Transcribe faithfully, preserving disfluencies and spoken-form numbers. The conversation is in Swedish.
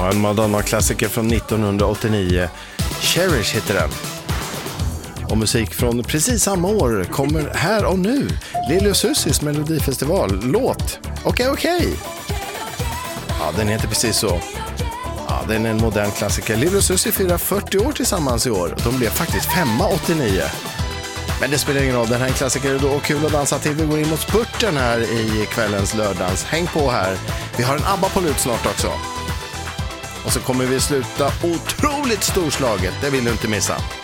Ja, en Madonna-klassiker från nittonhundraåttionio. Cherish heter den. Och musik från precis samma år kommer här och nu. Lili och Susis Melodifestival. Låt. Okej, okej. Ja, den heter precis så. Ja, den är en modern klassiker. Lili och Susie firar fyrtio år tillsammans i år. De blev faktiskt femma åttionio. Men det spelar ingen roll. Den här är klassiker då och kul att dansa till. Vi går in mot spurten här i kvällens lördans. Häng på här. Vi har en ABBA på lut snart också. Och så kommer vi sluta otroligt storslaget. Det vill du inte missa.